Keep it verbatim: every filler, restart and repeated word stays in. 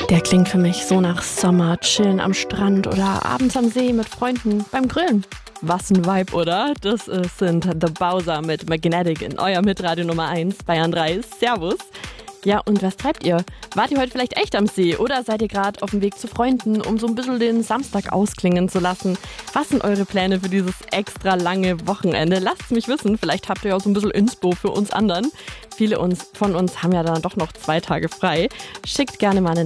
Der klingt für mich so nach Sommer, chillen am Strand oder abends am See mit Freunden beim Grillen. Was ein Vibe, oder? Das äh, sind The Bowser mit Magnetic in euer Mitradio Nummer eins, Bayern drei. Servus. Ja, und was treibt ihr? Wart ihr heute vielleicht echt am See oder seid ihr gerade auf dem Weg zu Freunden, um so ein bisschen den Samstag ausklingen zu lassen? Was sind eure Pläne für dieses extra lange Wochenende? Lasst es mich wissen, vielleicht habt ihr ja auch so ein bisschen Inspo für uns anderen. Viele uns, von uns haben ja dann doch noch zwei Tage frei. Schickt gerne mal eine